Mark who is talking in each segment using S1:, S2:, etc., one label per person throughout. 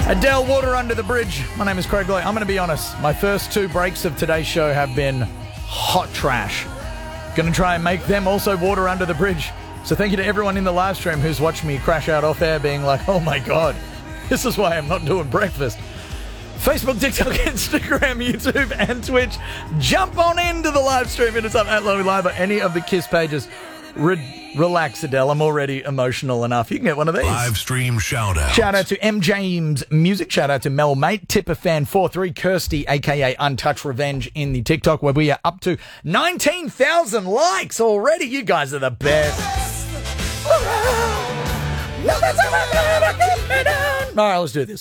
S1: Adele, Water Under the Bridge. My name is Craig Loy. I'm going to be honest. My first two breaks of today's show have been hot trash. Going to try and make them also water under the bridge. So thank you to everyone in the live stream who's watched me crash out off air being like, oh my God, this is why I'm not doing breakfast. Facebook, TikTok, Instagram, YouTube, and Twitch. Jump on into the live stream. Hit us up at Lowy Live or any of the KISS pages. Relax, Adele. I'm already emotional enough. You can get one of these.
S2: Live stream shout out.
S1: Shout out to M. James Music. Shout out to Mel Mate, Tipper Fan 43, Kirsty, aka Untouched Revenge in the TikTok, where we are up to 19,000 likes already. You guys are the best. All right, let's do this.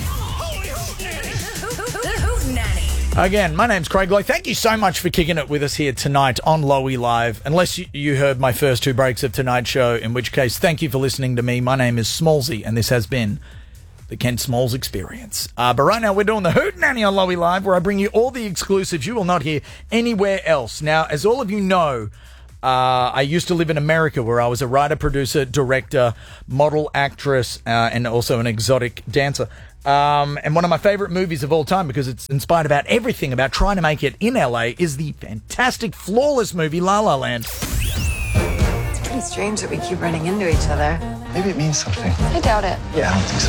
S1: Again, my name's Craig Loy. Thank you so much for kicking it with us here tonight on Lowy Live. Unless you heard my first two breaks of tonight's show, in which case, thank you for listening to me. My name is Smallsy, and this has been the Kent Smalls Experience. But right now, we're doing the Hootenanny on Lowy Live, where I bring you all the exclusives you will not hear anywhere else. Now, as all of you know, I used to live in America, where I was a writer, producer, director, model, actress, and also an exotic dancer. And one of my favorite movies of all time, because it's inspired about everything about trying to make it in LA, is the fantastic, flawless movie La La Land.
S3: It's pretty strange that we keep running into each other.
S4: Maybe it means something.
S3: I doubt it.
S4: Yeah, I don't think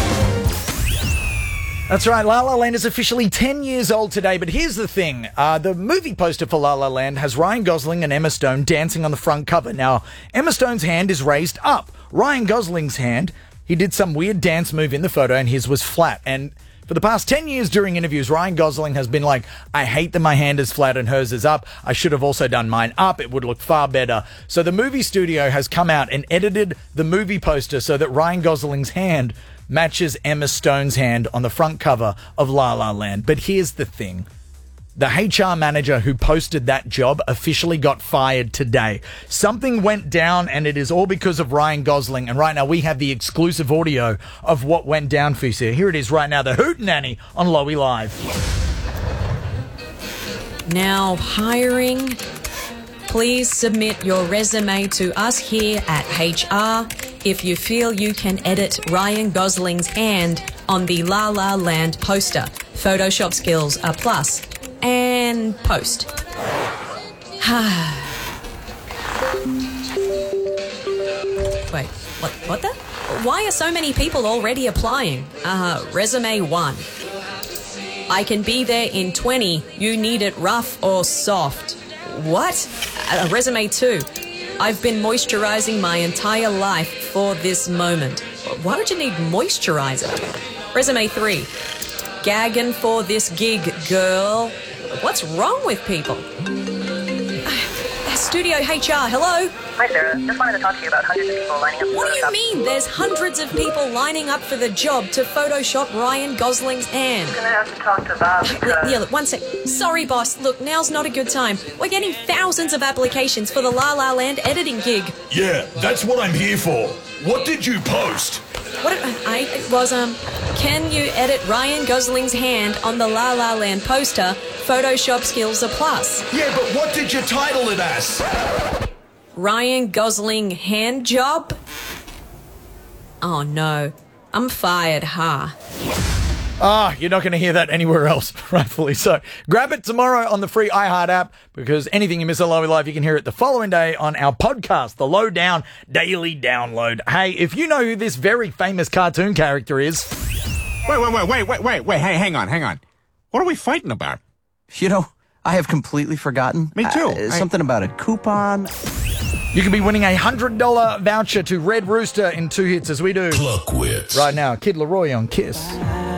S4: so.
S1: That's right, La La Land is officially 10 years old today, but here's the thing. The movie poster for La La Land has Ryan Gosling and Emma Stone dancing on the front cover. Now, Emma Stone's hand is raised up. Ryan Gosling's hand, he did some weird dance move in the photo and his was flat. And for the past 10 years during interviews, Ryan Gosling has been like, I hate that my hand is flat and hers is up. I should have also done mine up. It would look far better. So the movie studio has come out and edited the movie poster so that Ryan Gosling's hand matches Emma Stone's hand on the front cover of La La Land. But here's the thing. The HR manager who posted that job officially got fired today. Something went down, and it is all because of Ryan Gosling. And right now we have the exclusive audio of what went down for you. Here it is right now, the Hootenanny on Lowy Live.
S5: Now hiring. Please submit your resume to us here at HR if you feel you can edit Ryan Gosling's hand on the La La Land poster. Photoshop skills are plus. And post. Wait, what the? Why are so many people already applying? Resume 1. I can be there in 20. You need it rough or soft. What? Resume 2. I've been moisturizing my entire life for this moment. Why would you need moisturizer? Resume 3. Gagging for this gig, girl. What's wrong with people? Studio HR, hello?
S6: Hi, Sarah. Just wanted to talk to you about hundreds of people lining up for
S5: What do you mean there's hundreds of people lining up for the job to Photoshop Ryan Gosling's hand?
S6: I'm going to have to talk to Bob because...
S5: Yeah, look, one sec. Sorry, boss. Look, now's not a good time. We're getting thousands of applications for the La La Land editing gig.
S2: Yeah, that's what I'm here for. What did you post?
S5: Can you edit Ryan Gosling's hand on the La La Land poster? Photoshop skills are plus.
S2: Yeah, but what did you title it as?
S5: Ryan Gosling hand job? Oh no, I'm fired, huh?
S1: You're not going to hear that anywhere else, rightfully so. Grab it tomorrow on the free iHeart app, because anything you miss on Lowy Live, you can hear it the following day on our podcast, the Lowdown Daily Download. Hey, if you know who this very famous cartoon character is...
S7: Wait, hey, hang on. What are we fighting about?
S4: You know, I have completely forgotten.
S7: Me too.
S4: Something about a coupon.
S1: You could be winning a $100 voucher to Red Rooster in 2 hits as we do
S2: Cluckwits.
S1: right now. Kid Laroi on KISS.